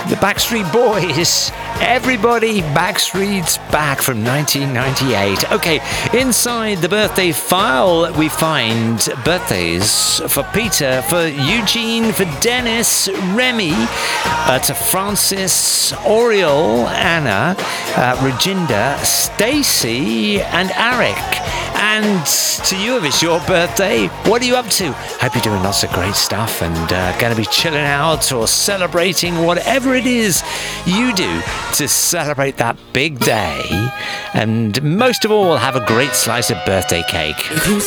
The Backstreet Boys. Everybody, Backstreet's Back from 1998. Okay, inside the birthday file, we find birthdays for Peter, for Eugene, for Dennis, Remy, to Francis, Oriel, Anna, Reginda, Stacy, and Eric. And to you, if it's your birthday, what are you up to? Hope you're doing lots of great stuff and going to be chilling out or celebrating whatever it is you do to celebrate that big day. And most of all, have a great slice of birthday cake.